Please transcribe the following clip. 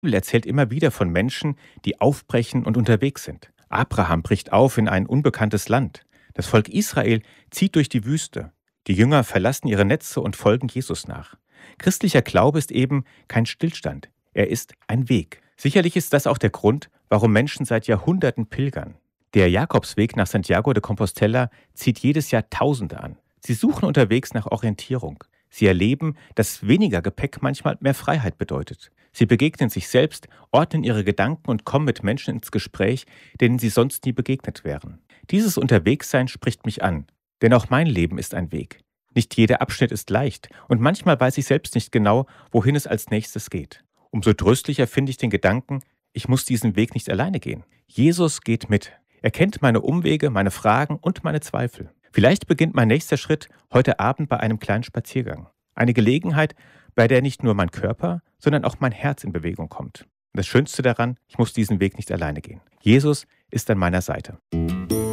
Die Bibel erzählt immer wieder von Menschen, die aufbrechen und unterwegs sind. Abraham bricht auf in ein unbekanntes Land. Das Volk Israel zieht durch die Wüste. Die Jünger verlassen ihre Netze und folgen Jesus nach. Christlicher Glaube ist eben kein Stillstand. Er ist ein Weg. Sicherlich ist das auch der Grund, warum Menschen seit Jahrhunderten pilgern. Der Jakobsweg nach Santiago de Compostela zieht jedes Jahr Tausende an. Sie suchen unterwegs nach Orientierung. Sie erleben, dass weniger Gepäck manchmal mehr Freiheit bedeutet. Sie begegnen sich selbst, ordnen ihre Gedanken und kommen mit Menschen ins Gespräch, denen sie sonst nie begegnet wären. Dieses Unterwegssein spricht mich an, denn auch mein Leben ist ein Weg. Nicht jeder Abschnitt ist leicht und manchmal weiß ich selbst nicht genau, wohin es als nächstes geht. Umso tröstlicher finde ich den Gedanken, ich muss diesen Weg nicht alleine gehen. Jesus geht mit. Er kennt meine Umwege, meine Fragen und meine Zweifel. Vielleicht beginnt mein nächster Schritt heute Abend bei einem kleinen Spaziergang. Eine Gelegenheit, bei der nicht nur mein Körper, sondern auch mein Herz in Bewegung kommt. Und das Schönste daran, ich muss diesen Weg nicht alleine gehen. Jesus ist an meiner Seite.